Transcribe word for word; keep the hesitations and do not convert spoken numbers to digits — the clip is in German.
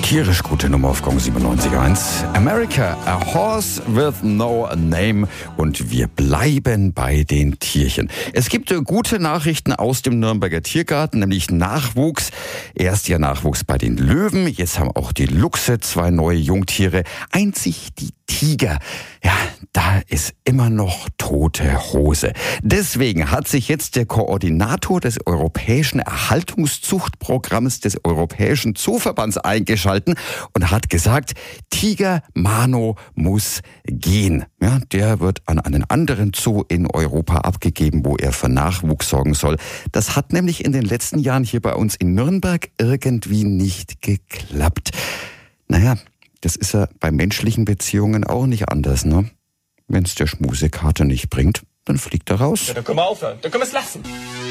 Tierisch gute Nummer auf Gong siebenundneunzig Komma eins. America, a horse with no name. Und wir bleiben bei den Tierchen. Es gibt äh, gute Nachrichten aus dem Nürnberger Tiergarten, nämlich Nachwuchs. Erst ja Nachwuchs bei den Löwen, jetzt haben auch die Luchse zwei neue Jungtiere. Einzig die Tiger, ja, da ist immer noch tote Hose. Deswegen hat sich jetzt der Koordinator des Europäischen Erhaltungszuchtprogramms des Europäischen Zooverbands eingeschalten und hat gesagt, Tiger Mano muss gehen. Ja, der wird an einen anderen Zoo in Europa abgegeben, wo er für Nachwuchs sorgen soll. Das hat nämlich in den letzten Jahren hier bei uns in Nürnberg irgendwie nicht geklappt. Naja, das ist ja bei menschlichen Beziehungen auch nicht anders, ne? Wenn's der Schmusekarte nicht bringt, dann fliegt er raus. Ja, dann können wir aufhören. Dann können wir es lassen.